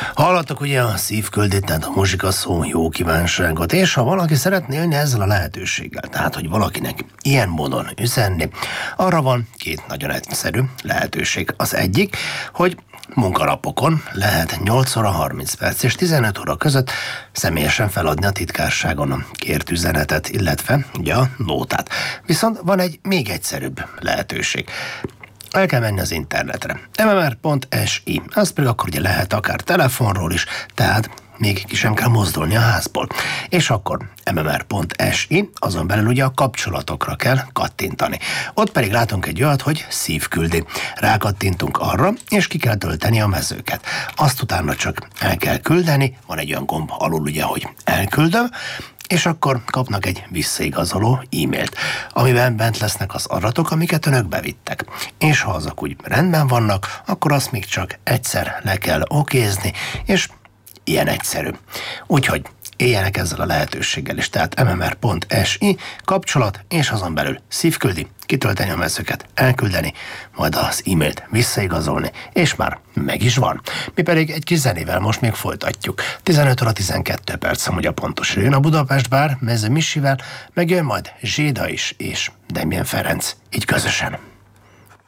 Hallottak ugye a szívküldét, tehát a muzsika szó jó kívánságot, és ha valaki szeretné élni ezzel a lehetőséggel, tehát hogy valakinek ilyen módon üzenni, arra van két nagyon egyszerű lehetőség. Az egyik, hogy munkanapokon lehet 8 óra 30 perc és 15 óra között személyesen feladni a titkárságon a kért üzenetet, illetve ugye a nótát. Viszont van egy még egyszerűbb lehetőség. El kell menni az internetre. mmr.si. Azt pedig akkor ugye lehet akár telefonról is, tehát még ki sem kell mozdulni a házból. És akkor mmr.si, azon belül ugye a kapcsolatokra kell kattintani. Ott pedig látunk egy olyat, hogy szívküldi. Rákattintunk arra, és ki kell tölteni a mezőket. Azt utána csak el kell küldeni, van egy olyan gomb alul ugye, hogy elküldöm, és akkor kapnak egy visszaigazoló e-mailt, amiben bent lesznek az adatok, amiket önök bevittek. És ha azok úgy rendben vannak, akkor azt még csak egyszer le kell okézni, és ilyen egyszerű. Úgyhogy éljenek ezzel a lehetőséggel is. Tehát mmr.si, kapcsolat, és azon belül szívküldi, kitölteni a mezőket, elküldeni, majd az e-mailt visszaigazolni, és már meg is van. Mi pedig egy kis zenével most még folytatjuk. 15 óra 12 perc, amúgy a pontos. Jön a Budapest Bár, Mező Missivel, megjön majd Zséda is, és Damien Ferenc, így közösen.